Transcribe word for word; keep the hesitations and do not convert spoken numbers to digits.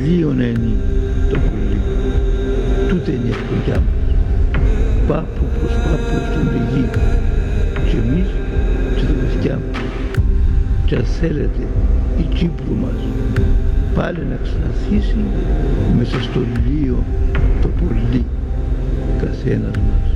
βιβλίον είναι το πολύ. Τούτε είναι η ευκολιά μας. Πάπου προς πάπου στον γη. Και εμείς και τα παιδιά μας. Και αν θέλετε η Κύπρου μας πάλι να ξαναθύσει μέσα στο λίο το πολύ καθένας μας.